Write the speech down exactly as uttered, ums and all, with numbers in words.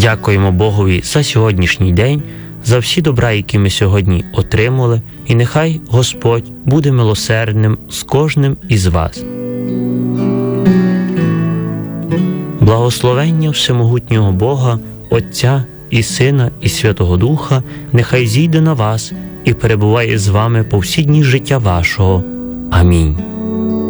Дякуємо Богові за сьогоднішній день, за всі добра, які ми сьогодні отримали, і нехай Господь буде милосердним з кожним із вас. Благословення всемогутнього Бога, Отця і Сина і Святого Духа, нехай зійде на вас і перебуває з вами по всі дні життя вашого. Амінь.